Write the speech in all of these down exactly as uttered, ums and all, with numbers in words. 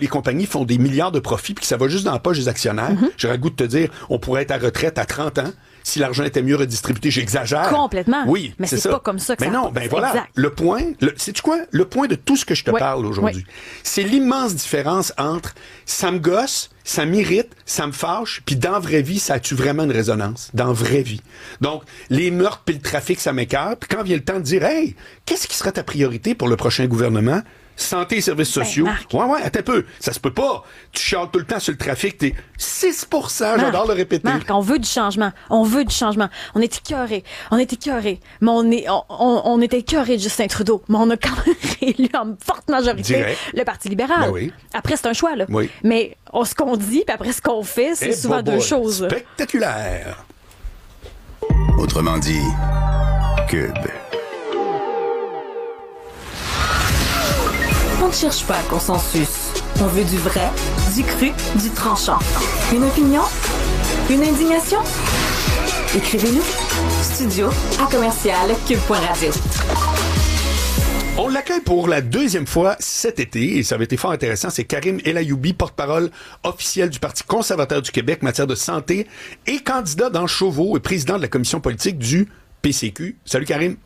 les compagnies font des milliards de profits puis que ça va juste dans la poche des actionnaires, mm-hmm. j'aurais le goût de te dire, on pourrait être à retraite à trente ans si l'argent était mieux redistribué. J'exagère. Complètement. Oui, mais c'est, c'est pas comme ça que mais ça non, ben voilà. Exact. Le point, le, sais-tu quoi? Le point de tout ce que je te oui. parle aujourd'hui, oui. c'est l'immense différence entre ça me gosse, ça m'irrite, ça me fâche, puis dans la vraie vie, ça a-tu vraiment une résonance? Dans la vraie vie. Donc, les meurtres puis le trafic, ça m'écœure. Puis quand vient le temps de dire, hey, qu'est-ce qui sera ta priorité pour le prochain gouvernement? Santé et services sociaux. Ben, ouais, ouais, attends un peu. Ça se peut pas. Tu chiales tout le temps sur le trafic. T'es six pour cent, Marc, j'adore le répéter. Marc, on veut du changement. On veut du changement. On est écœurés. On est écœurés. Mais on est, on, on, on est écœurés de Justin Trudeau. Mais on a quand même réélu en forte majorité Direct. le Parti libéral. Ben oui. Après, c'est un choix, là. Oui. Mais on, ce qu'on dit, puis après, ce qu'on fait, c'est Et souvent bobo, deux choses. Spectaculaire. Autrement dit, Cube. On ne cherche pas le consensus. On veut du vrai, du cru, du tranchant. Une opinion? Une indignation? Écrivez-nous. Studio à commercial cube point radio. On l'accueille pour la deuxième fois cet été, et ça avait été fort intéressant. C'est Karim El Ayoubi, porte-parole officiel du Parti conservateur du Québec en matière de santé et candidat dans Chauveau et président de la commission politique du P C Q. Salut Karim.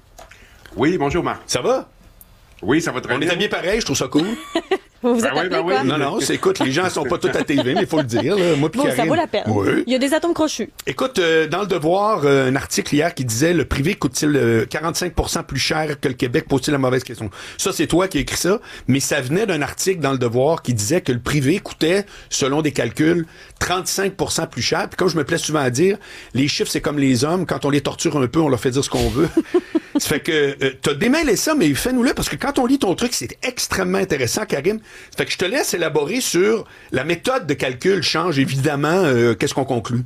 Oui, bonjour Marc. Ça va? Oui, ça va très On bien. est habillés pareil, je trouve ça cool. Vous vous Ben êtes oui, appelé, ben oui. quoi? Non, non, c'est, écoute, les gens sont pas tous à T V, mais il faut le dire. Là. Moi puis Bon, Karim. ça vaut la peine. Oui. Il y a des atomes crochus. Écoute, euh, dans Le Devoir, euh, un article hier qui disait « Le privé coûte-t-il euh, quarante-cinq pour cent plus cher que le Québec? » Pose-t-il la mauvaise question. Ça, c'est toi qui as écrit ça, mais ça venait d'un article dans Le Devoir qui disait que le privé coûtait, selon des calculs, trente-cinq pour cent plus cher. Puis comme je me plais souvent à dire, les chiffres, c'est comme les hommes. Quand on les torture un peu, on leur fait dire ce qu'on veut. Ça fait que euh, t'as démêlé ça, mais fais-nous-le, parce que quand on lit ton truc, c'est extrêmement intéressant, Karim. Ça fait que je te laisse élaborer sur la méthode de calcul change, évidemment. Euh, qu'est-ce qu'on conclut?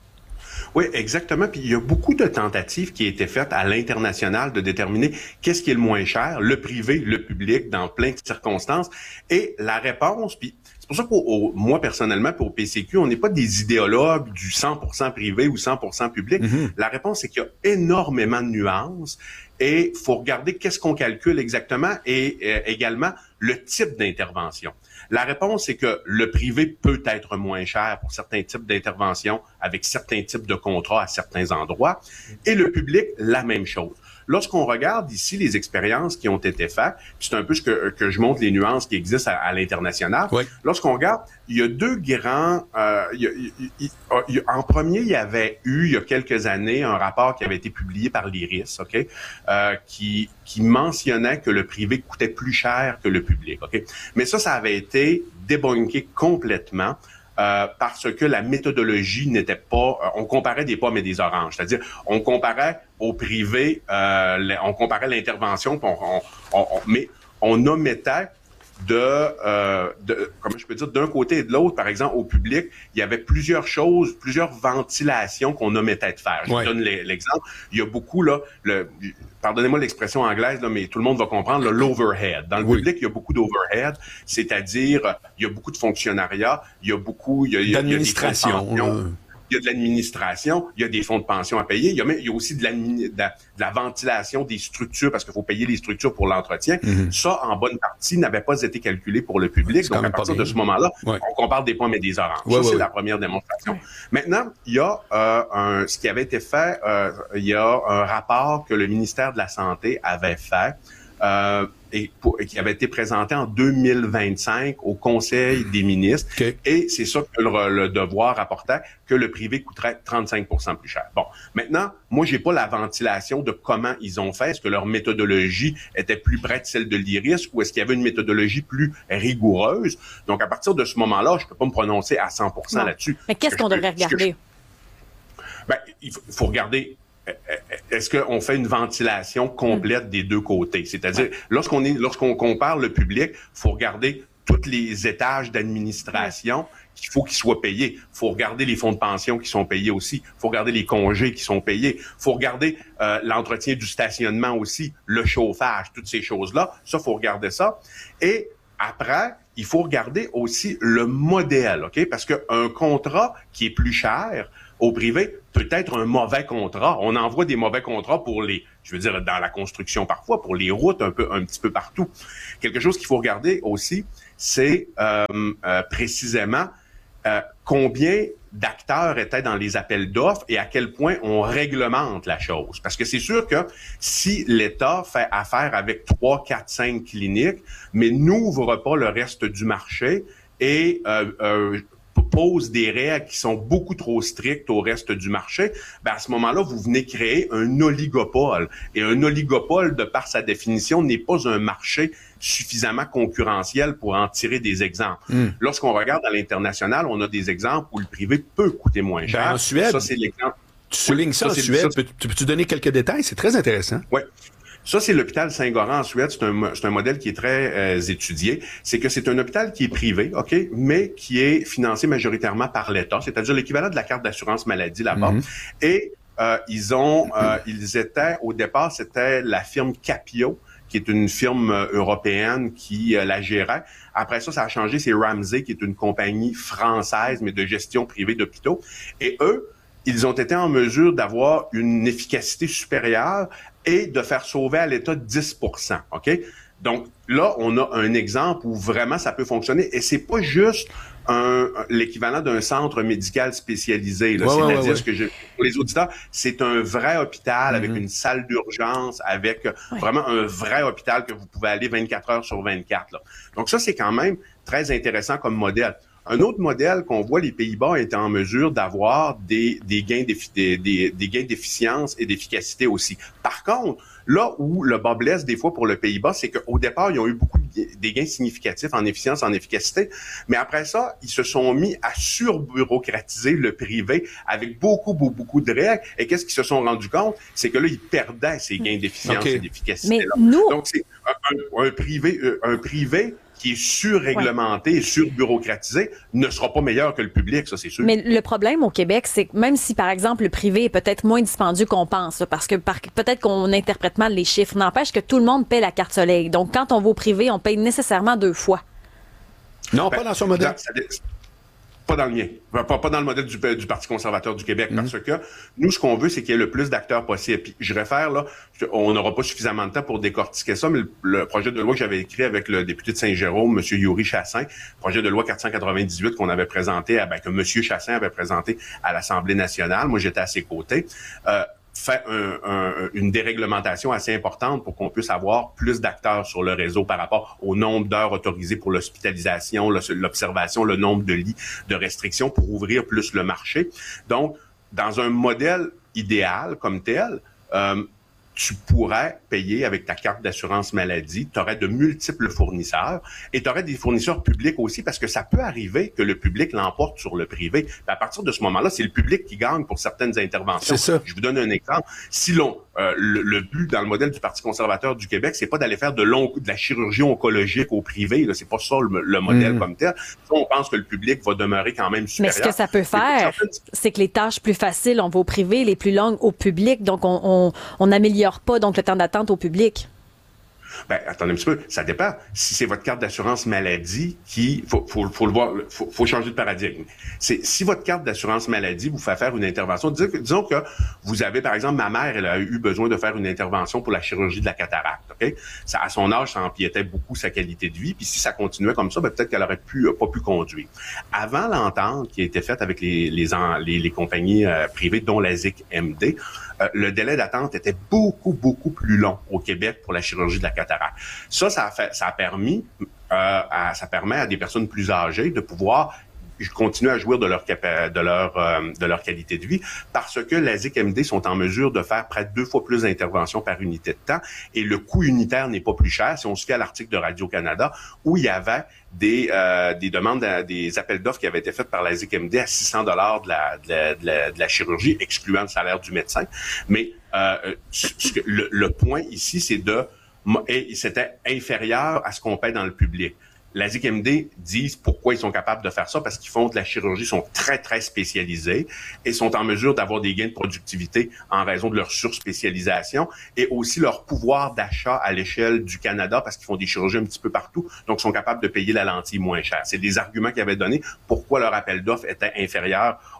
Oui, exactement. Puis il y a beaucoup de tentatives qui ont été faites à l'international de déterminer qu'est-ce qui est le moins cher, le privé, le public, dans plein de circonstances. Et la réponse, puis c'est pour ça que moi, personnellement, pour P C Q, on n'est pas des idéologues du cent pour cent privé ou cent pour cent public. Mm-hmm. La réponse, c'est qu'il y a énormément de nuances et il faut regarder qu'est-ce qu'on calcule exactement et euh, également le type d'intervention. La réponse, c'est que le privé peut être moins cher pour certains types d'interventions avec certains types de contrats à certains endroits et le public, la même chose. Lorsqu'on regarde ici les expériences qui ont été faites, puis c'est un peu ce que, que je montre les nuances qui existent à, à l'international. Oui. Lorsqu'on regarde, il y a deux grands... Euh, il y a, il, il, il, en premier, il y avait eu, il y a quelques années, un rapport qui avait été publié par l'I R I S, OK, euh, qui, qui mentionnait que le privé coûtait plus cher que le public, OK. Mais ça, ça avait été débunké complètement. Euh, parce que la méthodologie n'était pas... Euh, on comparait des pommes et des oranges. C'est-à-dire, on comparait au privé, euh, on comparait l'intervention, on, on, on, on, mais on omettait de, euh, de... Comment je peux dire? D'un côté et de l'autre, par exemple, au public, il y avait plusieurs choses, plusieurs ventilations qu'on omettait de faire. Je ouais. vous donne l'exemple. Il y a beaucoup, là... le pardonnez-moi l'expression anglaise, là, mais tout le monde va comprendre, là, l'overhead. Dans le oui. public, il y a beaucoup d'overhead, c'est-à-dire, il y a beaucoup de fonctionnariat, il y a beaucoup... Il y a, il y a, d'administration. Il y a des il y a de l'administration, il y a des fonds de pension à payer, il y a, même, il y a aussi de la, de, la, de la ventilation des structures, parce qu'il faut payer les structures pour l'entretien. Mm-hmm. Ça, en bonne partie, n'avait pas été calculé pour le public. C'est donc, à partir de ce moment-là, ouais. on compare des pommes et des oranges. Ouais, ça, ouais, c'est ouais. la première démonstration. Ouais. Maintenant, il y a euh, un, ce qui avait été fait, euh, il y a un rapport que le ministère de la Santé avait fait, euh, et, pour, et qui avait été présenté en deux mille vingt-cinq au Conseil des ministres. Okay. Et c'est ça que le, le Devoir rapportait, que le privé coûterait trente-cinq pour cent plus cher. Bon, maintenant, moi, j'ai pas la ventilation de comment ils ont fait. Est-ce que leur méthodologie était plus près de celle de l'I R I S ou est-ce qu'il y avait une méthodologie plus rigoureuse? Donc, à partir de ce moment-là, je peux pas me prononcer à cent pour cent non. là-dessus. Mais qu'est-ce qu'on devrait regarder? Je, ben, il faut, il faut regarder... Est-ce qu'on fait une ventilation complète mmh. des deux côtés? C'est-à-dire, ouais. lorsqu'on est, lorsqu'on compare le public, il faut regarder tous les étages d'administration qu'il faut qu'ils soient payés. Il faut regarder les fonds de pension qui sont payés aussi. Il faut regarder les congés qui sont payés. Il faut regarder euh, l'entretien du stationnement aussi, le chauffage, toutes ces choses-là. Ça, il faut regarder ça. Et après, il faut regarder aussi le modèle, OK? Parce qu'un contrat qui est plus cher au privé, peut-être un mauvais contrat. On envoie des mauvais contrats pour les, je veux dire, dans la construction parfois, pour les routes un peu, un petit peu partout. Quelque chose qu'il faut regarder aussi, c'est euh, euh, précisément euh, combien d'acteurs étaient dans les appels d'offres et à quel point on réglemente la chose. Parce que c'est sûr que si l'État fait affaire avec trois, quatre, cinq cliniques, mais n'ouvre pas le reste du marché et euh, euh, pose des règles qui sont beaucoup trop strictes au reste du marché, ben à ce moment-là, vous venez créer un oligopole. Et un oligopole, de par sa définition, n'est pas un marché suffisamment concurrentiel pour en tirer des exemples. Mm. Lorsqu'on regarde à l'international, on a des exemples où le privé peut coûter moins cher. Ben en Suède, ça, c'est l'exemple. Tu soulignes oui, ça, ça en Suède. Ça, peux-tu, peux-tu donner quelques détails? C'est très intéressant. Oui. Ça, c'est l'hôpital Saint-Goran en Suède. C'est un, c'est un modèle qui est très euh, étudié. C'est que c'est un hôpital qui est privé, OK, mais qui est financé majoritairement par l'État, c'est-à-dire l'équivalent de la carte d'assurance maladie là-bas. Mm-hmm. Et euh, ils ont, euh, ils étaient, au départ, c'était la firme Capio, qui est une firme euh, européenne qui euh, la gérait. Après ça, ça a changé. C'est Ramsay, qui est une compagnie française, mais de gestion privée d'hôpitaux. Et eux, ils ont été en mesure d'avoir une efficacité supérieure et de faire sauver à l'État dix pour cent, OK? Donc, là, on a un exemple où vraiment ça peut fonctionner. Et c'est pas juste un, l'équivalent d'un centre médical spécialisé. Là. Ouais, C'est-à-dire, ouais, ouais. ce que je, pour les auditeurs, c'est un vrai hôpital Mm-hmm. avec une salle d'urgence, avec ouais. vraiment un vrai hôpital que vous pouvez aller vingt-quatre heures sur vingt-quatre. Là. Donc, ça, c'est quand même très intéressant comme modèle. Un autre modèle qu'on voit, les Pays-Bas étaient en mesure d'avoir des, des, gains d'effi- des, des, des gains d'efficience et d'efficacité aussi. Par contre, là où le bas blesse des fois pour le Pays-Bas, c'est qu'au départ, ils ont eu beaucoup de des gains significatifs en efficience, en efficacité, mais après ça, ils se sont mis à surbureaucratiser le privé avec beaucoup, beaucoup, beaucoup de règles. Et qu'est-ce qu'ils se sont rendus compte? C'est que là, ils perdaient ces gains d'efficience okay. et d'efficacité. Mais nous... Donc, c'est un, un, un privé, un privé qui est surréglementé ouais. et surbureaucratisé ne sera pas meilleur que le public, ça c'est sûr. Mais le problème au Québec, c'est que même si, par exemple, le privé est peut-être moins dispendieux qu'on pense, là, parce que par, peut-être qu'on interprète mal les chiffres, n'empêche que tout le monde paie la carte soleil. Donc, quand on va au privé, on paye nécessairement deux fois. Non, ben, pas dans son modèle. Ça, ça, Pas dans le mien. Pas, pas dans le modèle du, du Parti conservateur du Québec. Mm-hmm. Parce que nous, ce qu'on veut, c'est qu'il y ait le plus d'acteurs possible. Puis je réfère, là, on n'aura pas suffisamment de temps pour décortiquer ça, mais le, le projet de loi que j'avais écrit avec le député de Saint-Jérôme, M. Yuri Chassin, projet de loi quatre cent quatre-vingt-dix-huit qu'on avait présenté, à, ben, que M. Chassin avait présenté à l'Assemblée nationale. Moi, j'étais à ses côtés. Euh, fait un, un, une déréglementation assez importante pour qu'on puisse avoir plus d'acteurs sur le réseau par rapport au nombre d'heures autorisées pour l'hospitalisation, l'observation, le nombre de lits, de restrictions pour ouvrir plus le marché. Donc, dans un modèle idéal comme tel, euh, tu pourrais payer avec ta carte d'assurance maladie, tu aurais de multiples fournisseurs et tu aurais des fournisseurs publics aussi parce que ça peut arriver que le public l'emporte sur le privé. Puis à partir de ce moment-là, c'est le public qui gagne pour certaines interventions. C'est ça. Je vous donne un exemple. Si l'on, euh, le, le but dans le modèle du Parti conservateur du Québec, c'est pas d'aller faire de, long, de la chirurgie oncologique au privé, là, c'est pas ça le, le modèle mmh. comme tel. On pense que le public va demeurer quand même supérieur. Mais ce que ça peut faire, c'est que les tâches plus faciles, on va au privé, les plus longues au public, donc on, on, on améliore pas donc le temps d'attente au public. Ben, attendez un petit peu, ça dépend. Si c'est votre carte d'assurance maladie qui, faut, faut, faut le voir, faut, faut changer de paradigme. C'est, si votre carte d'assurance maladie vous fait faire une intervention, disons que, disons que vous avez, par exemple, ma mère, elle a eu besoin de faire une intervention pour la chirurgie de la cataracte, OK? Ça, à son âge, ça empiétait beaucoup sa qualité de vie, puis si ça continuait comme ça, ben, peut-être qu'elle aurait pu, pas pu conduire. Avant l'entente qui a été faite avec les, les, les, les compagnies euh, privées, dont la Z I C M D, euh, le délai d'attente était beaucoup, beaucoup plus long au Québec pour la chirurgie de la cataracte. Ça, ça a, fait, ça a permis, euh, à, ça permet à des personnes plus âgées de pouvoir continuer à jouir de leur capa- de leur euh, de leur qualité de vie parce que la Z I C M D sont en mesure de faire près de deux fois plus d'interventions par unité de temps et le coût unitaire n'est pas plus cher si on se fie à l'article de Radio-Canada où il y avait des euh, des demandes, à, des appels d'offres qui avaient été faits par la Z I C M D à six cents dollars de la, de la de la de la chirurgie excluant le salaire du médecin. Mais euh, ce, ce, le, le point ici, c'est de et c'était inférieur à ce qu'on paie dans le public. La Z I C M D disent pourquoi ils sont capables de faire ça, parce qu'ils font de la chirurgie, sont très, très spécialisés et sont en mesure d'avoir des gains de productivité en raison de leur surspécialisation et aussi leur pouvoir d'achat à l'échelle du Canada parce qu'ils font des chirurgies un petit peu partout, donc sont capables de payer la lentille moins cher. C'est des arguments qu'ils avaient donnés pourquoi leur appel d'offres était inférieur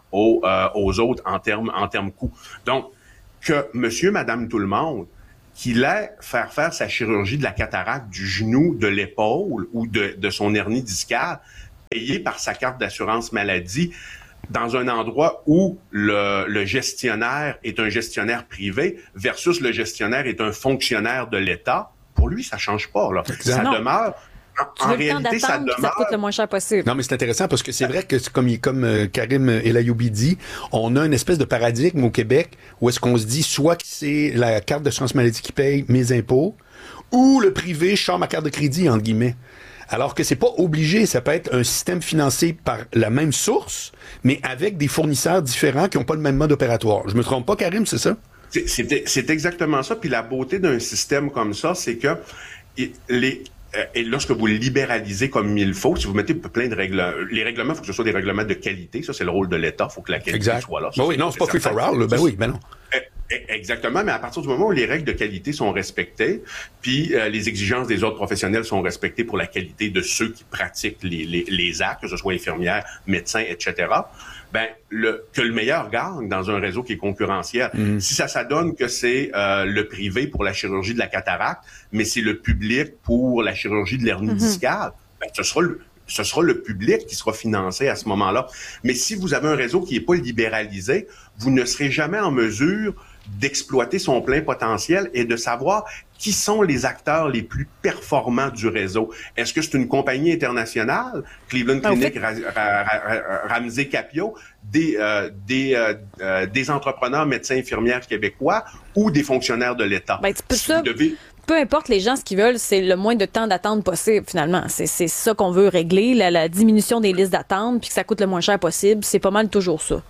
aux, euh, aux autres en termes en termes coûts. Donc, que monsieur, madame, tout le monde, qu'il ait faire faire sa chirurgie de la cataracte du genou, de l'épaule ou de, de son hernie discale, payé par sa carte d'assurance maladie, dans un endroit où le, le gestionnaire est un gestionnaire privé versus le gestionnaire est un fonctionnaire de l'État, pour lui, ça change pas. Là. Ça non. demeure... Tu veux en le réalité, temps ça demeure... que ça coûte le moins cher possible. Non, mais c'est intéressant parce que c'est vrai que, c'est comme, comme euh, Karim Elayoubi dit, on a une espèce de paradigme au Québec où est-ce qu'on se dit soit que c'est la carte d'assurance maladie qui paye mes impôts ou le privé charge ma carte de crédit, entre guillemets. Alors que c'est pas obligé, ça peut être un système financé par la même source, mais avec des fournisseurs différents qui n'ont pas le même mode opératoire. Je me trompe pas, Karim, c'est ça? C'est, c'est, c'est exactement ça. Puis la beauté d'un système comme ça, c'est que les... Et lorsque vous libéralisez comme il faut, si vous mettez plein de règlements, les règlements, il faut que ce soit des règlements de qualité. Ça, c'est le rôle de l'État. Il faut que la qualité exact. soit là. Ça, ben oui, non, c'est pas free for all. Ben oui, ben non. Exactement, mais à partir du moment où les règles de qualité sont respectées, puis euh, les exigences des autres professionnels sont respectées pour la qualité de ceux qui pratiquent les, les, les actes, que ce soit infirmières, médecins, et cetera, ben le, que le meilleur gagne dans un réseau qui est concurrentiel. Mmh. Si ça, ça donne que c'est euh, le privé pour la chirurgie de la cataracte, mais c'est le public pour la chirurgie de l'hernie mmh. discale, ben ce sera le ce sera le public qui sera financé à ce moment-là. Mais si vous avez un réseau qui n'est pas libéralisé, vous ne serez jamais en mesure d'exploiter son plein potentiel et de savoir qui sont les acteurs les plus performants du réseau. Est-ce que c'est une compagnie internationale, Cleveland Clinic, ah, Ra- Ra- Ra- Ramsey Capio, des, euh, des, euh, euh, des entrepreneurs, médecins, infirmières québécois ou des fonctionnaires de l'État? Ben, tu peux si ça... vous devez... Peu importe, les gens, ce qu'ils veulent, c'est le moins de temps d'attente possible, finalement. C'est, c'est ça qu'on veut régler, la, la diminution des listes d'attente, puis que ça coûte le moins cher possible. C'est pas mal toujours ça.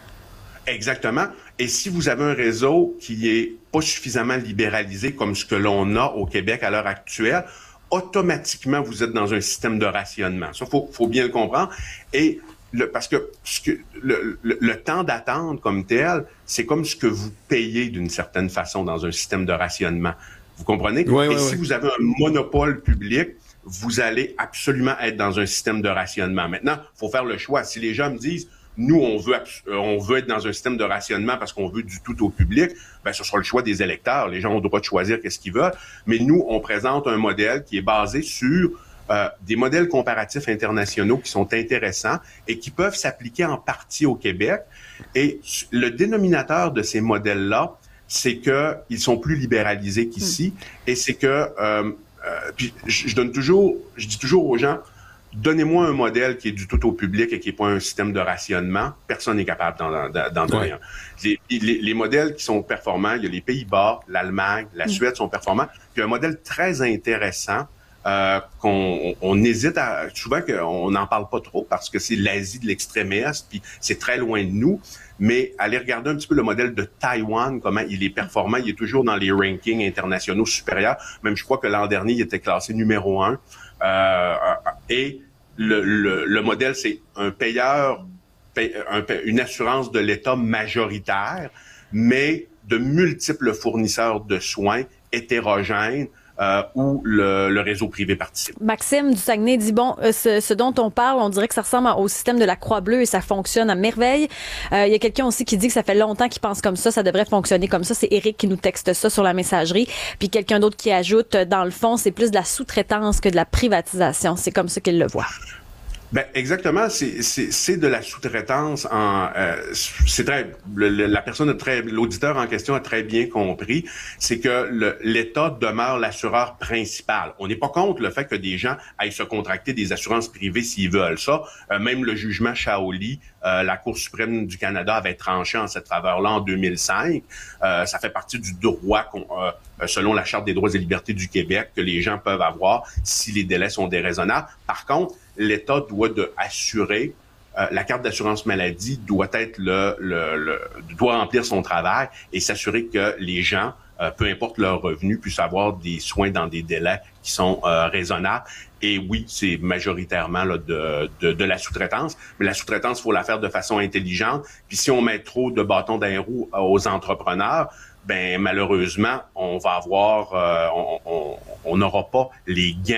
Exactement. Et si vous avez un réseau qui est pas suffisamment libéralisé comme ce que l'on a au Québec à l'heure actuelle, automatiquement, vous êtes dans un système de rationnement. Ça, faut, faut bien le comprendre. Et le, parce que, ce que le, le, le temps d'attente comme tel, c'est comme ce que vous payez d'une certaine façon dans un système de rationnement. Vous comprenez? Oui, Et oui, si oui. vous avez un monopole public, vous allez absolument être dans un système de rationnement. Maintenant, il faut faire le choix. Si les gens me disent, nous, on veut, on veut être dans un système de rationnement parce qu'on veut du tout au public, ben, ce sera le choix des électeurs. Les gens ont le droit de choisir qu'est-ce qu'ils veulent. Mais nous, on présente un modèle qui est basé sur euh, des modèles comparatifs internationaux qui sont intéressants et qui peuvent s'appliquer en partie au Québec. Et le dénominateur de ces modèles-là, c'est que ils sont plus libéralisés qu'ici, mmh. et c'est que, euh, euh, puis je, je donne toujours, je dis toujours aux gens, donnez-moi un modèle qui est du tout au public et qui n'est pas un système de rationnement. Personne n'est capable d'en, d'en, d'en donner un. Les, les, les modèles qui sont performants, il y a les Pays-Bas, l'Allemagne, la Suède mmh. sont performants. Puis un modèle très intéressant euh, qu'on on hésite à... Souvent qu'on n'en parle pas trop parce que c'est l'Asie de l'extrême-est, puis c'est très loin de nous. Mais allez regarder un petit peu le modèle de Taïwan, comment il est performant. Il est toujours dans les rankings internationaux supérieurs. Même je crois que l'an dernier, il était classé numéro un. Euh, et le, le, le modèle, c'est un payeur, pay, un, une assurance de l'État majoritaire, mais de multiples fournisseurs de soins hétérogènes, Euh, où le, le réseau privé participe. Maxime du Saguenay dit, bon, euh, ce, ce dont on parle, on dirait que ça ressemble au système de la Croix-Bleue et ça fonctionne à merveille. Il euh, y a quelqu'un aussi qui dit que ça fait longtemps qu'il pense comme ça, ça devrait fonctionner comme ça. C'est Éric qui nous texte ça sur la messagerie. Puis quelqu'un d'autre qui ajoute, dans le fond, c'est plus de la sous-traitance que de la privatisation. C'est comme ça qu'il le voit. Ben exactement, c'est c'est c'est de la sous-traitance en euh, c'est très le, la personne a très l'auditeur en question a très bien compris, c'est que le, l'État demeure l'assureur principal. On n'est pas contre le fait que des gens aillent se contracter des assurances privées s'ils veulent ça. Euh, même le jugement Shaoli, euh, la Cour suprême du Canada avait tranché en cette faveur-là en deux mille cinq. Euh, ça fait partie du droit qu'on, euh, selon la Charte des droits et libertés du Québec, que les gens peuvent avoir si les délais sont déraisonnables. Par contre, l'État doit de assurer, euh, la carte d'assurance maladie doit être le, le, le doit remplir son travail et s'assurer que les gens, euh, peu importe leur revenu, puissent avoir des soins dans des délais qui sont euh, raisonnables. Et oui, c'est majoritairement là, de, de, de la sous-traitance, mais la sous-traitance, il faut la faire de façon intelligente. Puis si on met trop de bâtons dans les roues aux entrepreneurs, ben malheureusement, on va avoir, euh, on n'aura pas les gains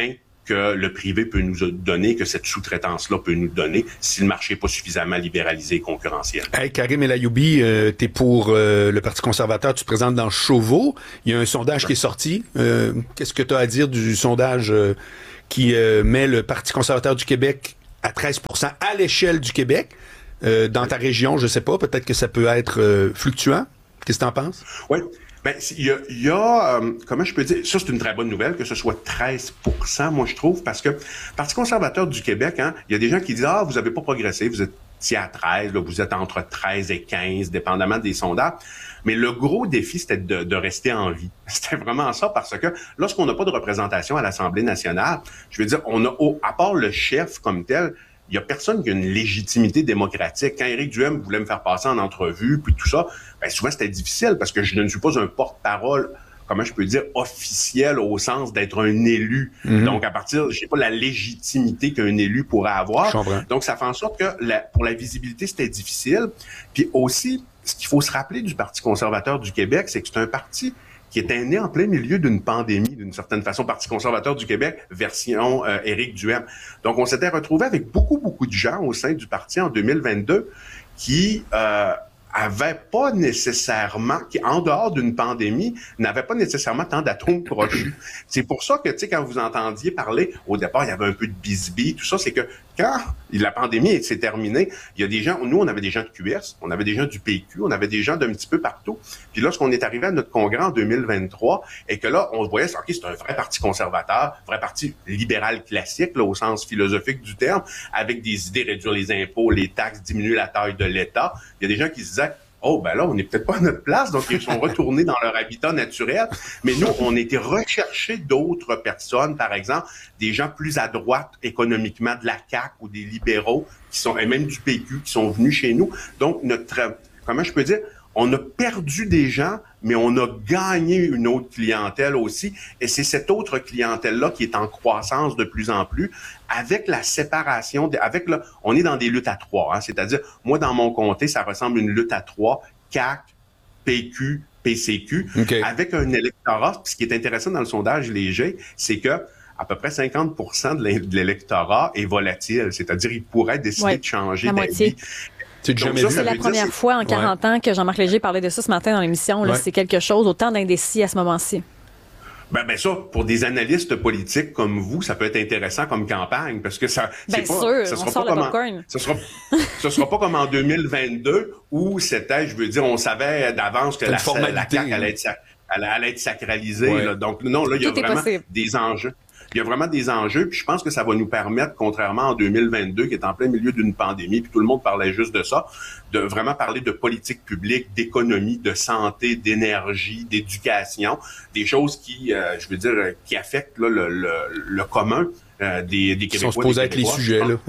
que le privé peut nous donner, que cette sous-traitance-là peut nous donner si le marché n'est pas suffisamment libéralisé et concurrentiel. Hey, Karim El Ayoumi, euh, t'es pour euh, le Parti conservateur, tu te présentes dans Chauveau. Il y a un sondage qui est sorti. Euh, qu'est-ce que tu as à dire du sondage euh, qui euh, met le Parti conservateur du Québec à treize pour cent à l'échelle du Québec? Euh, dans ta région, je sais pas, peut-être que ça peut être euh, fluctuant. Qu'est-ce que t'en penses? Oui. Ben, il y a, il y a euh, comment je peux dire, ça c'est une très bonne nouvelle que ce soit treize pour cent, moi je trouve, parce que Parti conservateur du Québec, hein, il y a des gens qui disent ah vous avez pas progressé, vous êtes à treize, là, vous êtes entre treize et quinze, dépendamment des sondages. Mais le gros défi c'était de, de rester en vie. C'était vraiment ça, parce que lorsqu'on n'a pas de représentation à l'Assemblée nationale, je veux dire, on a, à part le chef comme tel, il y a personne qui a une légitimité démocratique. Quand Éric Duhem voulait me faire passer en entrevue, puis tout ça, ben souvent c'était difficile parce que je ne suis pas un porte-parole, comment je peux dire, officiel au sens d'être un élu. Mm-hmm. Donc à partir, je sais pas la légitimité qu'un élu pourrait avoir. Donc ça fait en sorte que la, pour la visibilité c'était difficile. Puis aussi, ce qu'il faut se rappeler du Parti conservateur du Québec, c'est que c'est un parti qui était né en plein milieu d'une pandémie, d'une certaine façon, Parti conservateur du Québec, version euh, Éric Duhem. Donc, on s'était retrouvé avec beaucoup, beaucoup de gens au sein du parti en deux mille vingt-deux qui euh, avaient pas nécessairement, qui, en dehors d'une pandémie, n'avaient pas nécessairement tant d'atomes crochus. C'est pour ça que, tu sais, quand vous entendiez parler, au départ, il y avait un peu de bisbille, tout ça, c'est que quand la pandémie s'est terminée, il y a des gens, nous, on avait des gens de Q S, on avait des gens du P Q, on avait des gens d'un petit peu partout. Puis lorsqu'on est arrivé à notre congrès en deux mille vingt-trois, et que là, on se voyait, OK, c'est un vrai parti conservateur, vrai parti libéral classique, là, au sens philosophique du terme, avec des idées, réduire les impôts, les taxes, diminuer la taille de l'État. Il y a des gens qui se disaient, oh, ben là, on n'est peut-être pas à notre place, donc ils sont retournés dans leur habitat naturel. Mais nous, on était rechercher d'autres personnes, par exemple, des gens plus à droite économiquement de la C A Q ou des libéraux, qui sont, et même du P Q, qui sont venus chez nous. Donc, notre, comment je peux dire, on a perdu des gens, mais on a gagné une autre clientèle aussi. Et c'est cette autre clientèle-là qui est en croissance de plus en plus avec la séparation, de, avec le, on est dans des luttes à trois. Hein, c'est-à-dire, moi, dans mon comté, ça ressemble à une lutte à trois, C A Q, P Q, P C Q, okay. Avec un électorat. Ce qui est intéressant dans le sondage léger, c'est que à peu près cinquante pour cent de l'électorat est volatile. C'est-à-dire, il pourrait décider ouais, de changer d'avis. C'est jamais vu. C'est la première dire, fois en quarante ouais. ans que Jean-Marc Léger parlait de ça ce matin dans l'émission. Là, ouais. C'est quelque chose, autant d'indécis à ce moment-ci. Ben, ben ça, pour des analystes politiques comme vous, ça peut être intéressant comme campagne, parce que ça, ben c'est pas, sûr, ça on sera sort pas le comme popcorn. en, ça sera, ce sera pas comme en deux mille vingt-deux où c'était, je veux dire, on savait d'avance que la, la C A Q allait être, allait, allait être sacralisée. Ouais. Là. Donc non, là, il y a vraiment possible. Des enjeux. Il y a vraiment des enjeux, puis je pense que ça va nous permettre, contrairement en deux mille vingt-deux, qui est en plein milieu d'une pandémie, puis tout le monde parlait juste de ça, de vraiment parler de politique publique, d'économie, de santé, d'énergie, d'éducation, des choses qui, euh, je veux dire, qui affectent là, le, le, le commun euh, des, des Québécois. Ils sont supposés être les sujets, là.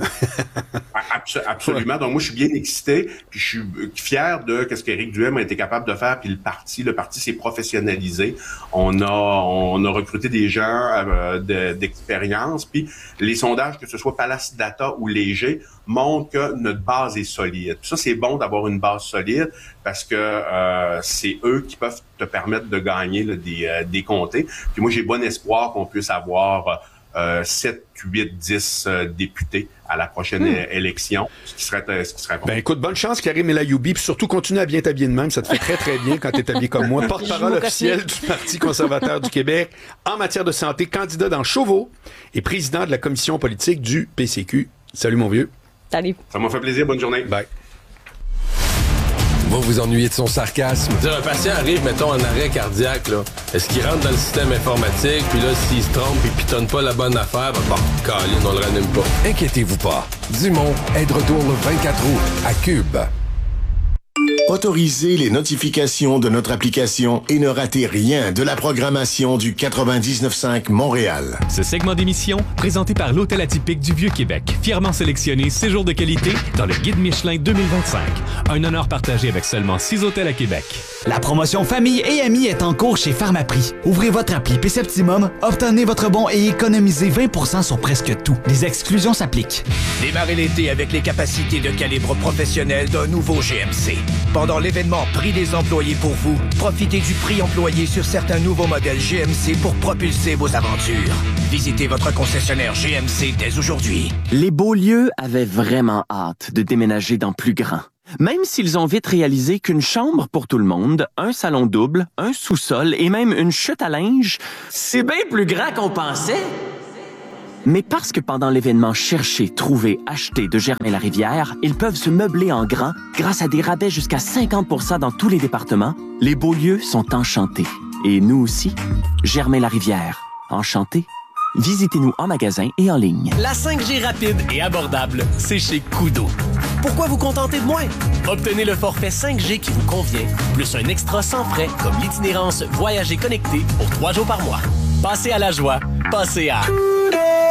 Abs- absolument. Donc, moi, je suis bien excité, puis je suis fier de ce qu'Éric Duhem a été capable de faire, puis le parti, le parti s'est professionnalisé. On a, on a recruté des gens euh, de, d'expérience, puis les sondages, que ce soit Palace Data ou Léger, montrent que notre base est solide. Puis ça, c'est bon d'avoir une base solide, parce que euh, c'est eux qui peuvent te permettre de gagner là, des, euh, des comtés. Puis moi, j'ai bon espoir qu'on puisse avoir euh, sept, huit, dix euh, députés à la prochaine mmh. élection, ce qui serait, ce qui serait bon. Ben écoute, bonne chance, Karim El Ayoumi, puis surtout continue à bien t'habiller de même, ça te fait très très bien quand t'es habillé comme moi. Porte-parole officiel du Parti conservateur du Québec en matière de santé, candidat dans Chauveau et président de la commission politique du P C Q. Salut mon vieux. Salut. Ça m'a fait plaisir, bonne journée. Bye. Vous vous ennuyez de son sarcasme? Dire, un patient arrive, mettons, en arrêt cardiaque, là. Est-ce qu'il rentre dans le système informatique, puis là, s'il se trompe et pitonne pas la bonne affaire, ben bon, câline, on le ranime pas. Inquiétez-vous pas. Dumont est de retour le vingt-quatre août à Cube. Autorisez les notifications de notre application et ne ratez rien de la programmation du quatre-vingt-dix-neuf cinq Montréal. Ce segment d'émission, présenté par l'Hôtel Atypique du Vieux-Québec, fièrement sélectionné séjour de qualité dans le Guide Michelin deux mille vingt-cinq. Un honneur partagé avec seulement six hôtels à Québec. La promotion Famille et Amis est en cours chez Pharmaprix. Ouvrez votre appli PCeptimum, obtenez votre bon et économisez vingt pour cent sur presque tout. Les exclusions s'appliquent. Démarrez l'été avec les capacités de calibre professionnel d'un nouveau G M C. pendant l'événement Prix des employés pour vous, profitez du prix employé sur certains nouveaux modèles G M C pour propulser vos aventures. Visitez votre concessionnaire G M C dès aujourd'hui. Les Beaulieu avaient vraiment hâte de déménager dans plus grand. Même s'ils ont vite réalisé qu'une chambre pour tout le monde, un salon double, un sous-sol et même une chute à linge, c'est bien plus grand qu'on pensait. Mais parce que pendant l'événement Chercher, Trouver, Acheter de Germain-Larivière, ils peuvent se meubler en grand grâce à des rabais jusqu'à cinquante pour cent dans tous les départements, les Beaulieu sont enchantés. Et nous aussi, Germain-Larivière, enchantés. Visitez-nous en magasin et en ligne. La cinq G rapide et abordable, c'est chez Koodo. Pourquoi vous contenter de moins? Obtenez le forfait cinq G qui vous convient, plus un extra sans frais comme l'itinérance Voyager connecté pour trois jours par mois. Passez à la joie, passez à...